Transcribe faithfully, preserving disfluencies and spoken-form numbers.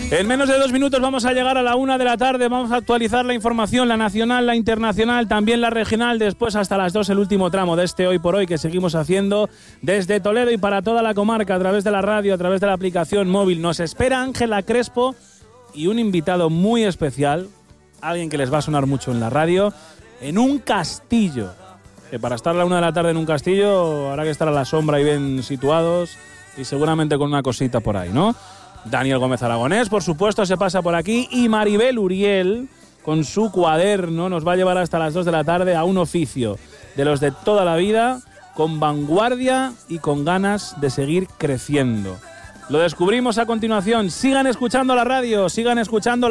En menos de dos minutos vamos a llegar a la una de la tarde, vamos a actualizar la información, la nacional, la internacional, también la regional, después hasta las dos el último tramo de este Hoy por Hoy que seguimos haciendo desde Toledo y para toda la comarca a través de la radio, a través de la aplicación móvil. Nos espera Ángela Crespo y un invitado muy especial, alguien que les va a sonar mucho en la radio, en un castillo. Que para estar a la una de la tarde en un castillo habrá que estar a la sombra y bien situados y seguramente con una cosita por ahí, ¿no? Daniel Gómez Aragonés, por supuesto, se pasa por aquí y Maribel Uriel, con su cuaderno, nos va a llevar hasta las dos de la tarde a un oficio de los de toda la vida, con vanguardia y con ganas de seguir creciendo. Lo descubrimos a continuación. Sigan escuchando la radio, sigan escuchando la